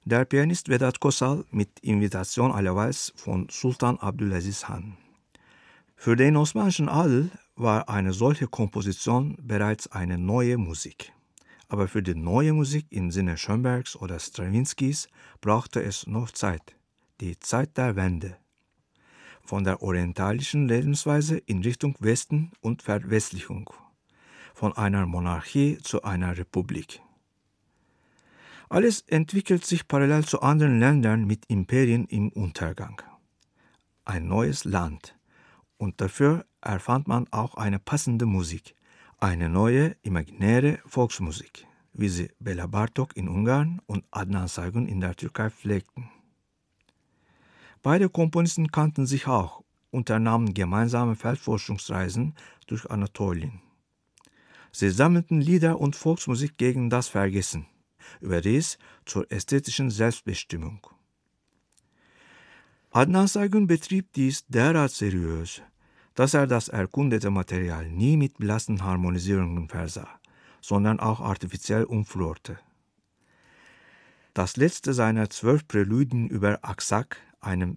Der Pianist Vedat Kosal mit Invitation Alevals von Sultan Abdülaziz Han. Für den osmanischen Adel war eine solche Komposition bereits eine neue Musik. Aber für die neue Musik im Sinne Schönbergs oder Strawinskys brauchte es noch Zeit, die Zeit der Wende. Von der orientalischen Lebensweise in Richtung Westen und Verwestlichung, von einer Monarchie zu einer Republik. Alles entwickelt sich parallel zu anderen Ländern mit Imperien im Untergang. Ein neues Land. Und dafür erfand man auch eine passende Musik, eine neue, imaginäre Volksmusik, wie sie Bela Bartok in Ungarn und Adnan Saygun in der Türkei pflegten. Beide Komponisten kannten sich auch, unternahmen gemeinsame Feldforschungsreisen durch Anatolien. Sie sammelten Lieder und Volksmusik gegen das Vergessen, überdies zur ästhetischen Selbstbestimmung. Adnan Saygun betrieb dies derart seriös, dass er das erkundete Material nie mit blassen Harmonisierungen versah, sondern auch artifiziell umflorte. Das letzte seiner 12 Präludien über Aksak, einem